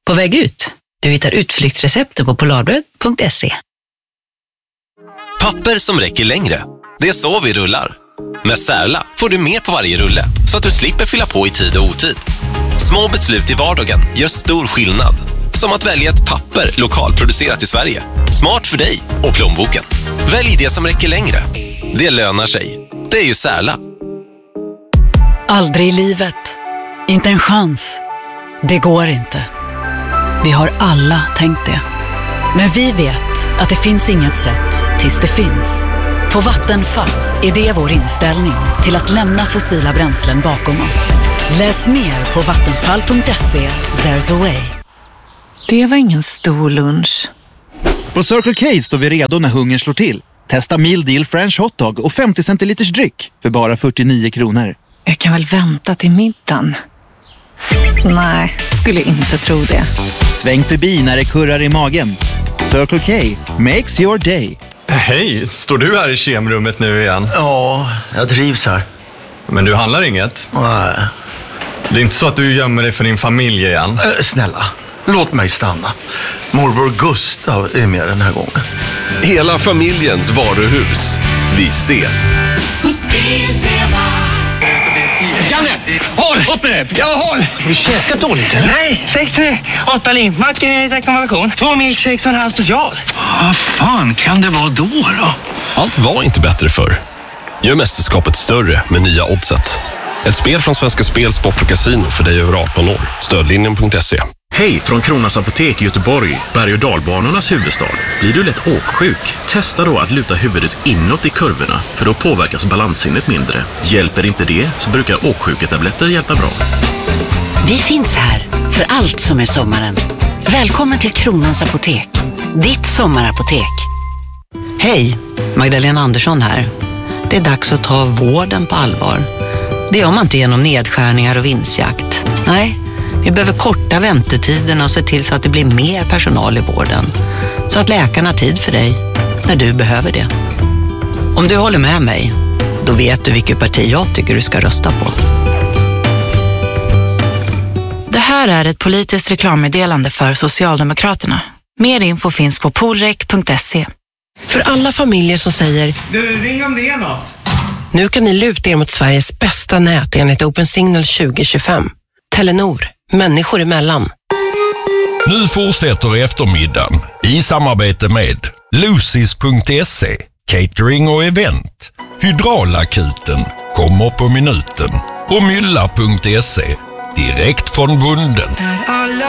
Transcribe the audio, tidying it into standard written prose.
På väg ut. Du hittar utflyktsrecepter på polarbröd.se. Papper som räcker längre. Det är så vi rullar. Med Särla får du mer på varje rulle så att du slipper fylla på i tid och otid. Små beslut i vardagen gör stor skillnad. Som att välja ett papper lokalproducerat i Sverige. Smart för dig och plånboken. Välj det som räcker längre. Det lönar sig. Det är ju Särla. Aldrig i livet. Inte en chans. Det går inte. Vi har alla tänkt det. Men vi vet att det finns inget sätt tills det finns. På Vattenfall är det vår inställning till att lämna fossila bränslen bakom oss. Läs mer på vattenfall.se. There's a way. Det var ingen stor lunch. På Circle K står vi redo när hungern slår till. Testa Meal Deal French Hotdog och 50 centiliters dryck för bara 49 kronor. Jag kan väl vänta till middagen. Nej, skulle inte tro det. Sväng förbi när det kurrar i magen. Circle K makes your day. Hej, står du här i kemrummet nu igen? Ja, jag trivs här. Men du handlar inget? Nej. Det är inte så att du gömmer dig för din familj igen? Snälla, låt mig stanna. Morbror Gustav är med den här gången. Hela familjens varuhus. Vi ses. Janne, håll! Upp med det! Ja, håll! Har du käkat dåligt eller? Nej, 6-8 limpmackor i rekommendation. 2 milkshakes och en halv special. Vad fan kan det vara då? Allt var inte bättre förr. Gör mästerskapet större med nya Oddset. Ett spel från Svenska Spel, Sport och Casino för dig över 18 år. Stödlinjen.se. Hej från Kronans Apotek i Göteborg, berg- och dalbanornas huvudstad. Blir du lätt åksjuk? Testa då att luta huvudet inåt i kurvorna, för då påverkas balanssinnet mindre. Hjälper inte det så brukar åksjuketabletter hjälpa bra. Vi finns här för allt som är sommaren. Välkommen till Kronans Apotek. Ditt sommarapotek. Hej, Magdalena Andersson här. Det är dags att ta vården på allvar. Det gör man inte genom nedskärningar och vinstjakt. Nej, vi behöver korta väntetiderna och se till så att det blir mer personal i vården. Så att läkarna har tid för dig när du behöver det. Om du håller med mig, då vet du vilket parti jag tycker du ska rösta på. Det här är ett politiskt reklammeddelande för Socialdemokraterna. Mer info finns på polrek.se. För alla familjer som säger Du, ring om det är något. nu kan ni luta er mot Sveriges bästa nät enligt Open Signal 2025. Telenor, människor emellan. Nu fortsätter eftermiddagen i samarbete med Lucis.se, catering och event. Hydraulakuten kommer på minuten och Mylla.se, direkt från bunden.